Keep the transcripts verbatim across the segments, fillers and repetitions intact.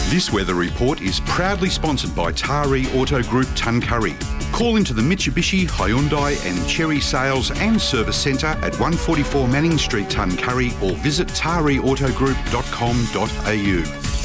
This weather report is proudly sponsored by Taree Auto Group Tuncurry. Call into the Mitsubishi, Hyundai and Chery Sales and Service Centre at one forty-four Manning Street, Tuncurry, or visit taree auto group dot com dot a u.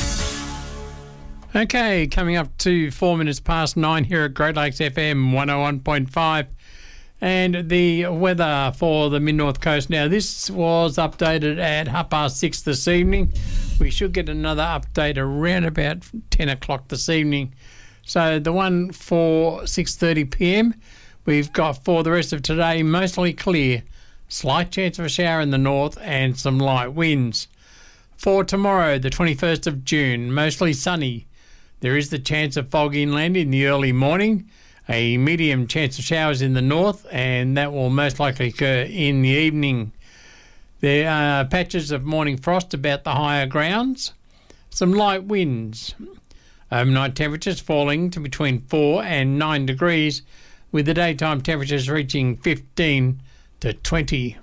Okay, coming up to four minutes past nine here at Great Lakes F M one oh one point five. And the weather for the mid-north coast. Now, this was updated at half past six this evening. We should get another update around about ten o'clock this evening. So the one for six thirty p m, we've got for the rest of today, mostly clear. Slight chance of a shower in the north and some light winds. For tomorrow, the twenty-first of June, mostly sunny. There is the chance of fog inland in the early morning. A medium chance of showers in the north, and that will most likely occur in the evening. There are patches of morning frost about the higher grounds. Some light winds. Overnight temperatures falling to between four and nine degrees, with the daytime temperatures reaching fifteen to twenty.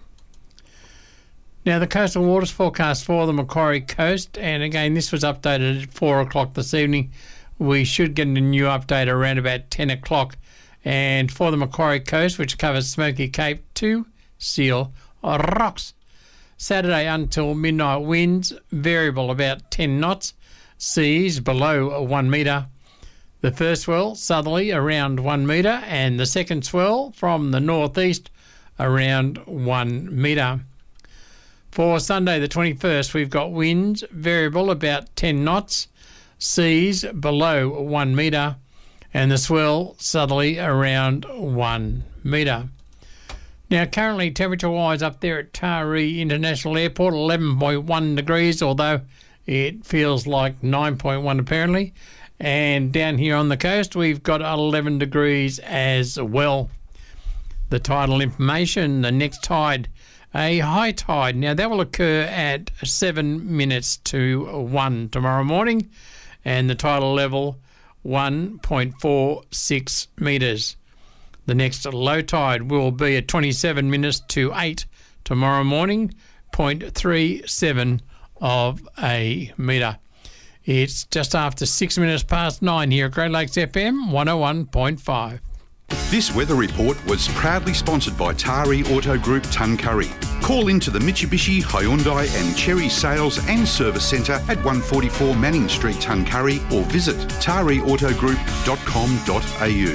Now, the coastal waters forecast for the Macquarie Coast, and again, this was updated at four o'clock this evening. We should get a new update around about ten o'clock. And for the Macquarie Coast, which covers Smoky Cape to Seal Rocks. Saturday until midnight winds, variable about ten knots. Seas below one metre. The first swell southerly around one metre, and the second swell from the northeast around one metre. For Sunday the twenty-first, we've got winds, variable about ten knots. Seas below one metre, and the swell southerly around one metre. Now, currently, temperature-wise up there at Taree International Airport, eleven point one degrees, although it feels like nine point one apparently. And down here on the coast, we've got eleven degrees as well. The tidal information, the next tide, a high tide. Now, that will occur at seven minutes to one tomorrow morning. And the tidal level, one point four six metres. The next low tide will be at twenty-seven minutes to eight tomorrow morning, zero point three seven of a metre. It's just after six minutes past nine here at Great Lakes F M one oh one point five. This weather report was proudly sponsored by Taree Auto Group Tuncurry. Call into the Mitsubishi, Hyundai and Chery Sales and Service Centre at one forty-four Manning Street, Tuncurry, or visit taree auto group dot com dot a u.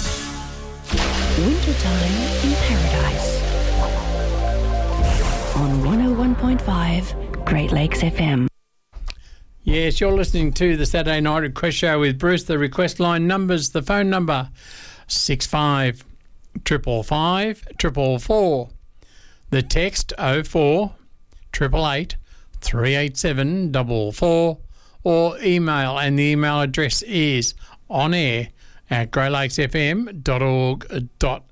Wintertime in Paradise on one oh one point five Great Lakes F M. Yes, you're listening to the Saturday Night Request Show with Bruce. The request line numbers, the phone number six five triple five triple four. The text oh four eight eight eight three eight seven four four, or email, and the email address is on air at great lakes f m dot org dot